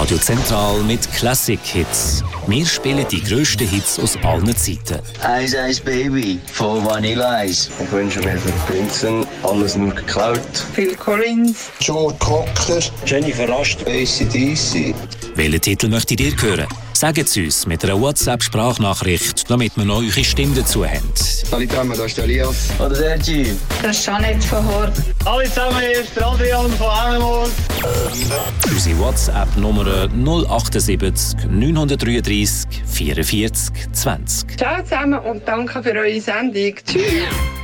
Radio Zentral mit Classic-Hits. Wir spielen die grössten Hits aus allen Zeiten. Ice Ice Baby von Vanilla Ice. Ich wünsche mir für Prinzen alles nur geklaut. Phil Collins, Joe Cocker, Jennifer Rast, AC/DC. Welchen Titel möchtet ihr hören? Sagt es uns mit einer WhatsApp-Sprachnachricht, damit wir noch eure Stimme dazu haben. Hallo zusammen, da ist der Elias. Oder Sergi. das ist Jeanette von Hort. Hallo zusammen, hier ist der Adrian von Animals. Unsere WhatsApp-Nummer 078 933 44 20. Ciao zusammen und danke für eure Sendung. Tschüss.